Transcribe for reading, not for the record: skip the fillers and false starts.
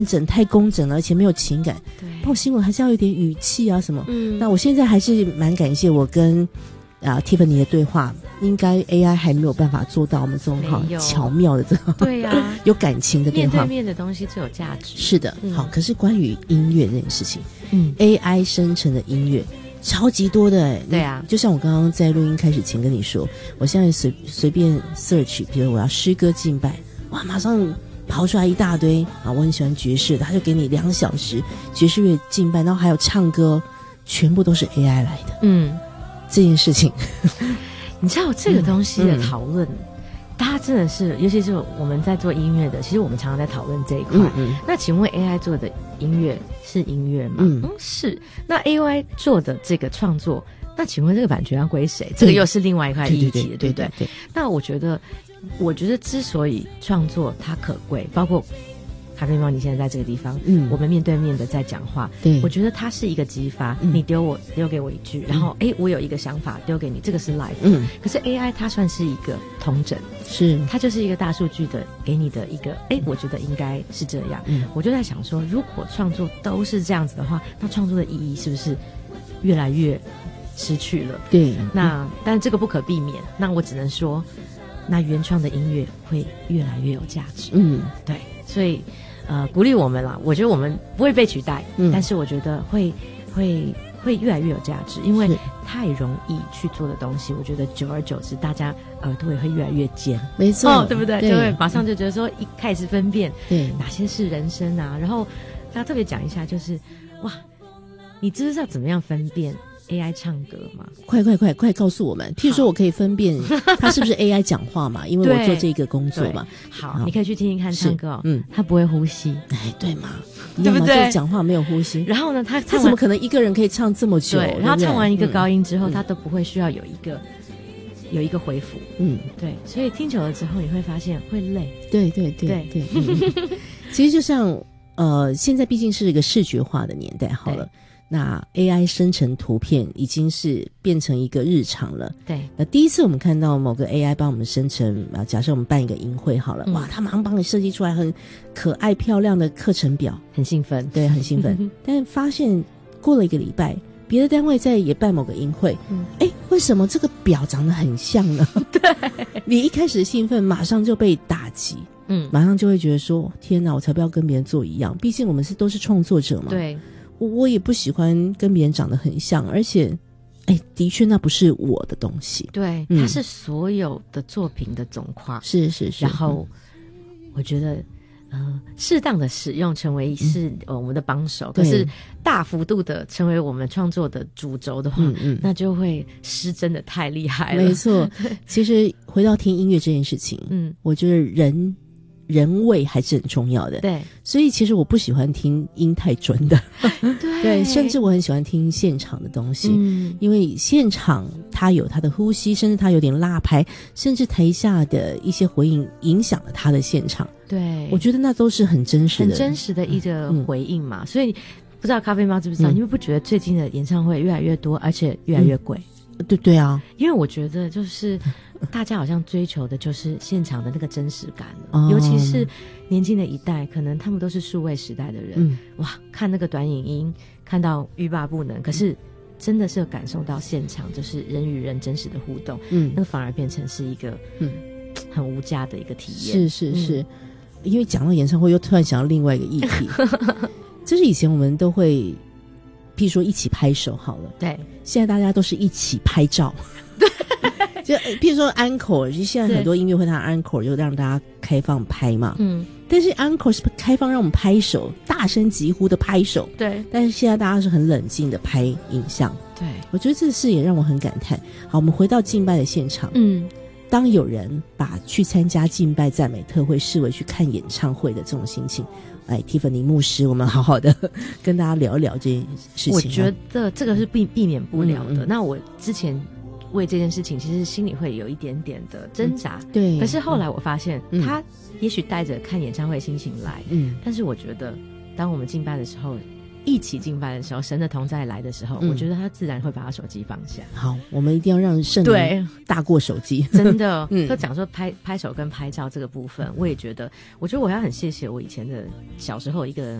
整太工整了，而且没有情感。 对， 报新闻还是要有点语气啊什么。那我现在还是蛮感谢我跟Tiffany 的对话，应该 AI 还没有办法做到我们这种好巧妙的这种对啊有感情的电话。 面对面的东西最有价值。 是的，好。可是关于音乐这件事情，AI 生成的音乐超级多的对啊， 就像我刚刚在录音开始前跟你说，我现在随便 search， 比如我要诗歌敬拜，哇，马上跑出来一大堆啊！我很喜欢爵士的，他就给你2小时爵士乐敬拜，然后还有唱歌，全部都是 AI 来的。这件事情， 你知道这个东西的讨论，大家真的是，尤其是我们在做音乐的，其实我们常常在讨论这一块。那请问 AI 做的音乐是音乐吗？是。那 AI 做的这个创作，那请问这个版权要归谁？这个又是另外一块议题了，对不对？那我觉得之所以创作它可贵，包括咖啡猫你现在在这个地方，我们面对面的在讲话，对，我觉得它是一个激发，你丢给我一句，然后我有一个想法丢给你，这个是 live，可是 AI 它算是一个统整，是它就是一个大数据的给你的一个，我觉得应该是这样，我就在想说，如果创作都是这样子的话，那创作的意义是不是越来越失去了？对，那但这个不可避免，那我只能说。那原创的音乐会越来越有价值，对，所以鼓励我们啦。我觉得我们不会被取代，但是我觉得会越来越有价值，因为太容易去做的东西，我觉得久而久之，大家耳朵也会越来越尖，没错，对不对？就会马上就觉得说，一开始分辨哪些是人声啊，然后要特别讲一下，就是哇，你知道怎么样分辨AI 唱歌吗？快告诉我们！譬如说，我可以分辨他是不是 AI 讲话嘛？因为我做这个工作嘛。好，你可以去听听看唱歌哦。他不会呼吸，对嘛？对不对？就讲话没有呼吸。然后呢，他怎么可能一个人可以唱这么久？对，然后唱完一个高音之后，他都不会需要有一个回复。对，所以听久了之后，你会发现会累。对。其实就像现在毕竟是一个视觉化的年代，好了。那 AI 生成图片已经是变成一个日常了。对，那第一次我们看到某个 AI 帮我们生成假设我们办一个营会好了，哇，他马上帮你设计出来很可爱漂亮的课程表，很兴奋，对，很兴奋。但发现过了1个礼拜，别的单位也办某个营会，为什么这个表长得很像呢？对，你一开始的兴奋马上就被打击。马上就会觉得说，天哪，我才不要跟别人做一样，毕竟我们都是创作者嘛。对。我也不喜欢跟别人长得很像，而且的确那不是我的东西。对，它是所有的作品的总夸。是。然后我觉得适当的使用成为是我们的帮手，可是大幅度的成为我们创作的主轴的话，那就会失真的太厉害了。没错。其实回到听音乐这件事情，我觉得人味还是很重要的，对，所以其实我不喜欢听音太准的，对，甚至我很喜欢听现场的东西，因为现场它有它的呼吸，甚至它有点拉拍，甚至台下的一些回应影响了他的现场，对，我觉得那都是很真实的一个回应嘛，所以不知道咖啡猫知不知道，你们不觉得最近的演唱会越来越多，而且越来越贵？对啊，因为我觉得就是大家好像追求的就是现场的那个真实感了，尤其是年轻的一代，可能他们都是数位时代的人，哇，看那个短影音看到欲罢不能，可是真的是有感受到现场就是人与人真实的互动，那个反而变成是一个很无价的一个体验。是，因为讲到演唱会又突然想到另外一个议题就是以前我们都会譬如说一起拍手好了，对，现在大家都是一起拍照，对，就譬如说 encore， 就现在很多音乐会它 encore 就让大家开放拍嘛，但是 encore 是开放让我们拍手，大声疾呼的拍手，对，但是现在大家是很冷静的拍影像，对，我觉得这事也让我很感叹。好，我们回到敬拜的现场，当有人把去参加敬拜赞美特会视为去看演唱会的这种心情，Tiffany 牧师，我们好好的跟大家聊一聊这件事情。我觉得这个是避免不了的。那我之前为这件事情，其实心里会有一点点的挣扎，对。可是后来我发现，他也许带着看演唱会的心情来，但是我觉得，当我们敬拜的时候， 一起敬拜的时候，神的同在来的时候，我觉得他自然会把他手机放下。 好，我们一定要让圣灵大过手机， 真的。就讲说拍手跟拍照这个部分，我觉得我要很谢谢我以前的小时候一个